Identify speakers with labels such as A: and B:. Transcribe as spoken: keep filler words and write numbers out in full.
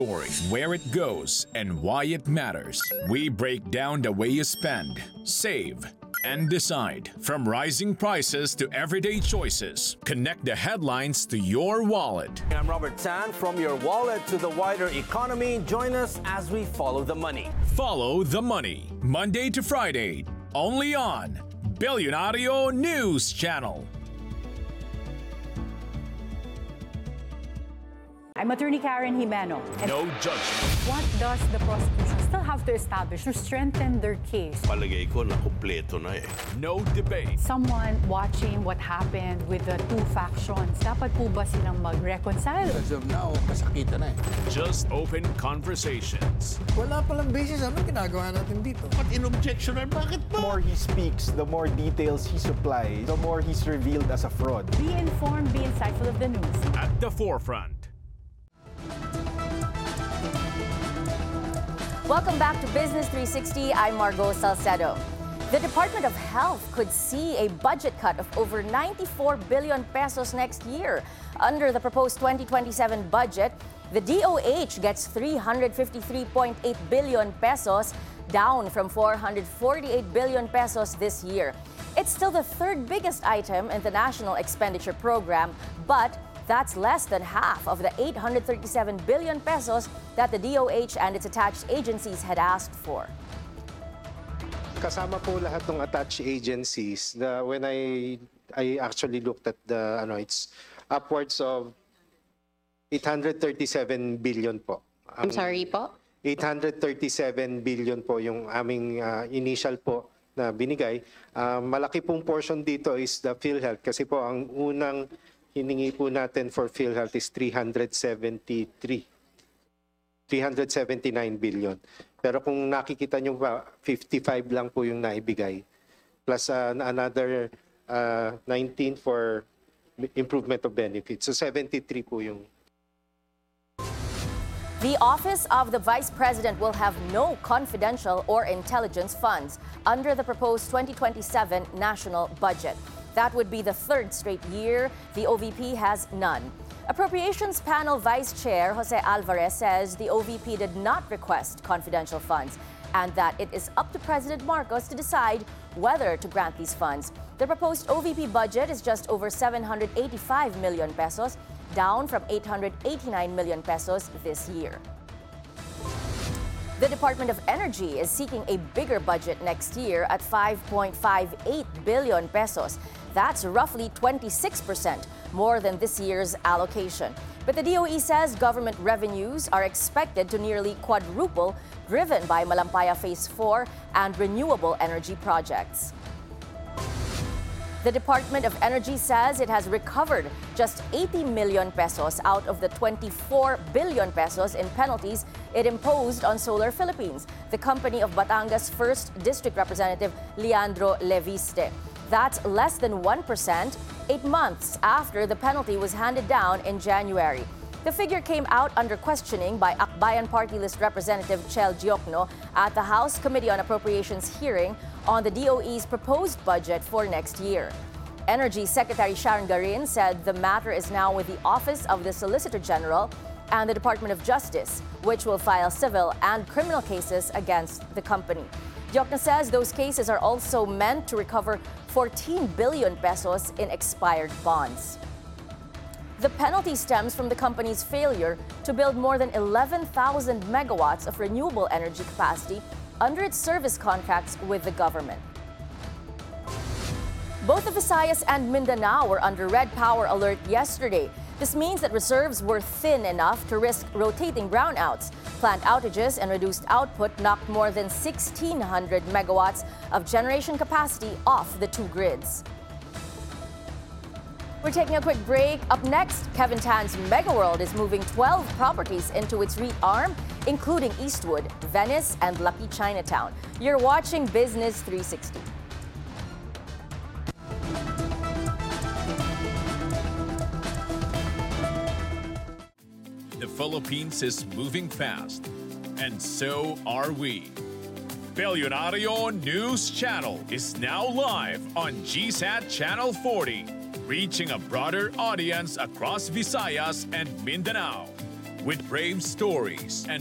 A: Story, where it goes, and why it matters. We break down the way you spend, save, and decide. From rising prices to everyday choices, connect the headlines to your wallet.
B: I'm Robert Tan. From your wallet to the wider economy, join us as we follow the money.
A: Follow the money, Monday to Friday, only on Billionario News Channel.
C: I'm Attorney Karen Jimeno.
A: No judgment.
C: What does the prosecution still have to establish to strengthen their case?
D: Palagay ko na kumpleto na eh.
A: No debate.
C: Someone watching what happened with the two factions, dapat po ba silang mag-reconcile?
E: As of now, kasakitan na eh.
A: Just open conversations.
E: Wala palang basis. Anong ginagawa natin dito?
D: Ba't in-objectionan? Bakit
F: The
D: ba?
F: more he speaks, the more details he supplies, the more he's revealed as a fraud.
C: Be informed, be insightful of the news.
A: At the forefront.
G: Welcome back to Business three sixty. I'm Margot Salcedo. The Department of Health could see a budget cut of over ninety-four billion pesos next year. Under the proposed twenty twenty-seven budget, the D O H gets three hundred fifty-three point eight billion pesos, down from four hundred forty-eight billion pesos this year. It's still the third biggest item in the National Expenditure Program, but that's less than half of the eight hundred thirty-seven billion pesos that the D O H and its attached agencies had asked for.
H: Kasama po lahat ng attached agencies. The, when I I actually looked at the ano, it's upwards of eight hundred thirty-seven billion po.
I: I'm sorry po?
H: eight hundred thirty-seven billion po yung aming uh, initial po na binigay. Uh, malaki pong portion dito is the PhilHealth kasi po ang unang hiningi po natin for PhilHealth is three hundred seventy-three. three hundred seventy-nine billion. Pero kung nakikita nyo ba, fifty-five lang po yung naibigay. Plus uh, another uh, nineteen for improvement of benefits. So seventy-three po yung.
G: The Office of the Vice President will have no confidential or intelligence funds under the proposed twenty twenty-seven national budget. That would be the third straight year the O V P has none. Appropriations Panel Vice Chair Jose Alvarez says the O V P did not request confidential funds and that it is up to President Marcos to decide whether to grant these funds. The proposed O V P budget is just over seven hundred eighty-five million pesos, down from eight hundred eighty-nine million pesos this year. The Department of Energy is seeking a bigger budget next year at five point five eight billion pesos. That's roughly twenty-six percent more than this year's allocation. But the D O E says government revenues are expected to nearly quadruple, driven by Malampaya Phase four and renewable energy projects. The Department of Energy says it has recovered just eighty million pesos out of the twenty-four billion pesos in penalties it imposed on Solar Philippines, the company of Batangas' first District Representative Leandro Leviste. That's less than one percent, eight months after the penalty was handed down in January. The figure came out under questioning by Akbayan Party List Representative Chel Giocno at the House Committee on Appropriations hearing on the D O E's proposed budget for next year. Energy Secretary Sharon Garin said the matter is now with the Office of the Solicitor General and the Department of Justice, which will file civil and criminal cases against the company. Giocno says those cases are also meant to recover fourteen billion pesos in expired bonds. The penalty stems from the company's failure to build more than eleven thousand megawatts of renewable energy capacity under its service contracts with the government. Both the Visayas and Mindanao were under red power alert yesterday. This means that reserves were thin enough to risk rotating brownouts. Plant outages and reduced output knocked more than sixteen hundred megawatts of generation capacity off the two grids. We're taking a quick break. Up next, Kevin Tan's Mega World is moving twelve properties into its REIT arm, including Eastwood, Venice, and Lucky Chinatown. You're watching Business three sixty.
A: The Philippines is moving fast, and so are we. Billionario News Channel is now live on G SAT Channel forty, reaching a broader audience across Visayas and Mindanao. with brave stories and